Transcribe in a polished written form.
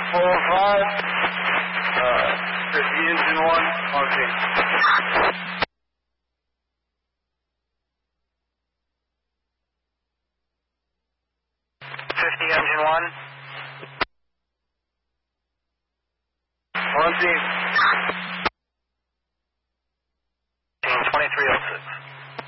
405. 50 engine 1, okay. 50 engine 1. 1 team.